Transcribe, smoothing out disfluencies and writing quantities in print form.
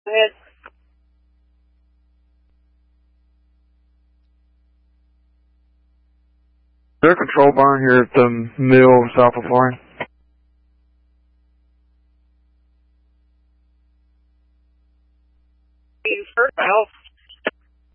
ahead. Is there a control barn here at the mill south of Florence? First Alpha